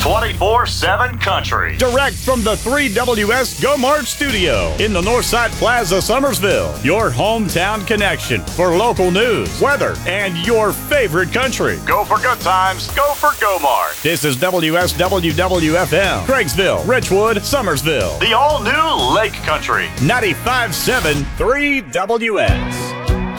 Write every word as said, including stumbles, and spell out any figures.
twenty-four seven Country. Direct from the three W S Go Mart studio in the Northside Plaza, Summersville. Your hometown connection for local news, weather, and your favorite country. Go for good times. Go for Go Mart. This is W S W W F M, Craigsville, Richwood, Summersville. The all-new Lake Country. ninety-five point seven three W S.